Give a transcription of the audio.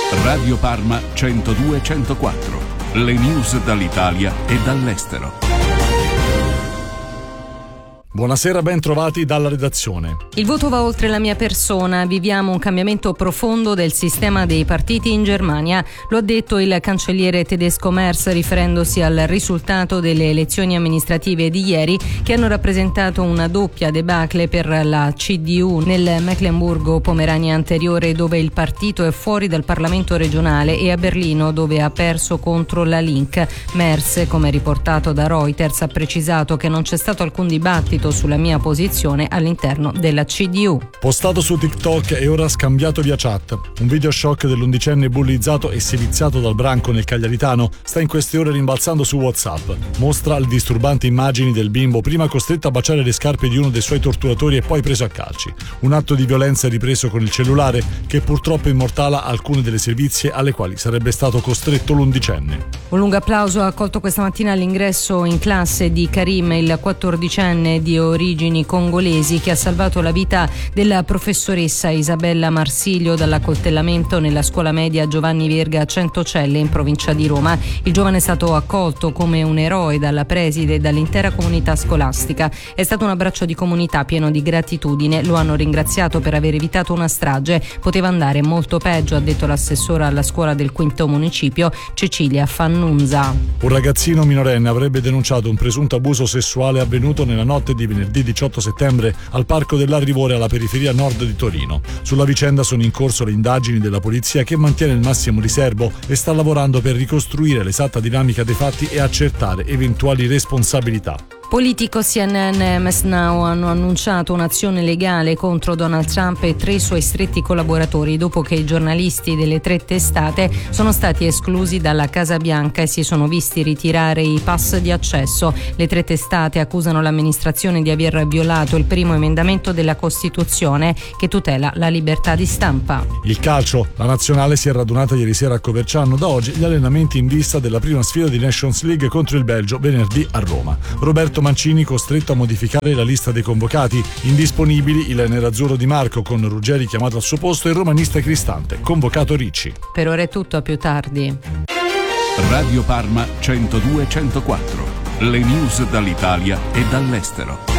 Radio Parma 102-104. Le news dall'Italia e dall'estero. Buonasera, ben trovati dalla redazione. Il voto va oltre la mia persona. Viviamo un cambiamento profondo del sistema dei partiti in Germania. Lo ha detto il cancelliere tedesco Merz, riferendosi al risultato delle elezioni amministrative di ieri, che hanno rappresentato una doppia debacle per la CDU nel Mecklenburgo-Pomerania anteriore, dove il partito è fuori dal Parlamento regionale, e a Berlino, dove ha perso contro la Link. Merz, come riportato da Reuters, ha precisato che non c'è stato alcun dibattito sulla mia posizione all'interno della CDU. Postato su TikTok e ora scambiato via chat. Un video shock dell'11enne bullizzato e seviziato dal branco nel Cagliaritano sta in queste ore rimbalzando su WhatsApp. Mostra le disturbanti immagini del bimbo prima costretto a baciare le scarpe di uno dei suoi torturatori e poi preso a calci. Un atto di violenza ripreso con il cellulare che purtroppo immortala alcune delle sevizie alle quali sarebbe stato costretto l'11enne. Un lungo applauso ha accolto questa mattina all'ingresso in classe di Karim, il 14enne di origini congolesi che ha salvato la vita della professoressa Isabella Marsiglio dall'accoltellamento nella scuola media Giovanni Verga a Centocelle in provincia di Roma. Il giovane è stato accolto come un eroe dalla preside e dall'intera comunità scolastica. È stato un abbraccio di comunità pieno di gratitudine. Lo hanno ringraziato per aver evitato una strage. Poteva andare molto peggio, ha detto l'assessora alla scuola del quinto municipio Cecilia Fannunza. Un ragazzino minorenne avrebbe denunciato un presunto abuso sessuale avvenuto nella notte di venerdì 18 settembre al Parco dell'Arrivore alla periferia nord di Torino. Sulla vicenda sono in corso le indagini della polizia, che mantiene il massimo riservo e sta lavorando per ricostruire l'esatta dinamica dei fatti e accertare eventuali responsabilità. Politico, CNN e MS Now hanno annunciato un'azione legale contro Donald Trump e 3 suoi stretti collaboratori dopo che i giornalisti delle 3 testate sono stati esclusi dalla Casa Bianca e si sono visti ritirare i pass di accesso. Le 3 testate accusano l'amministrazione di aver violato il primo emendamento della Costituzione che tutela la libertà di stampa. Il calcio. La nazionale si è radunata ieri sera a Coverciano. Da oggi gli allenamenti in vista della prima sfida di Nations League contro il Belgio venerdì a Roma. Roberto Mancini costretto a modificare la lista dei convocati. Indisponibili il nerazzurro Di Marco con Ruggeri chiamato al suo posto e il romanista Cristante, convocato Ricci. Per ora è tutto, a più tardi. Radio Parma 102-104. Le news dall'Italia e dall'estero.